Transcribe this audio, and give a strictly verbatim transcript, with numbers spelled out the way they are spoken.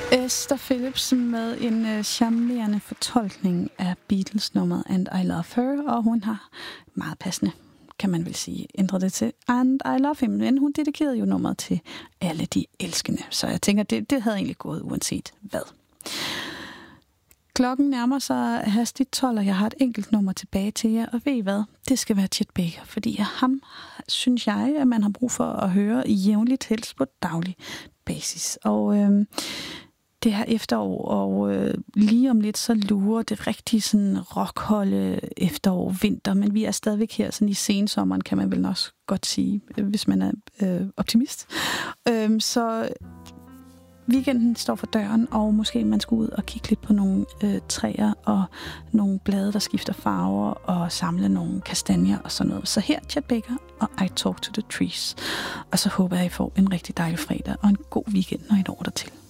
Esther Phillips med en øh, charmerende fortolkning af Beatles-nummeret And I Love Her, og hun har meget passende, kan man vel sige, ændret det til And I Love Him, men hun dedikerede jo nummeret til alle de elskende, så jeg tænker, det, det havde egentlig gået uanset hvad. Klokken nærmer sig hastigt tolv, og jeg har et enkelt nummer tilbage til jer, og ved I hvad? Det skal være Chet Baker, fordi ham synes jeg, at man har brug for at høre jævnligt, helst på daglig basis. Og øh, det her efterår, og øh, lige om lidt så lurer det rigtig sådan rockholde efterår, vinter, men vi er stadigvæk her sådan i sensommeren, kan man vel også godt sige, hvis man er øh, optimist. Øh, så weekenden står for døren, og måske man skal ud og kigge lidt på nogle øh, træer og nogle blade, der skifter farver, og samle nogle kastanjer og sådan noget. Så her Chet Baker og I Talk to the Trees. Og så håber jeg, I får en rigtig dejlig fredag og en god weekend, når I når dertil.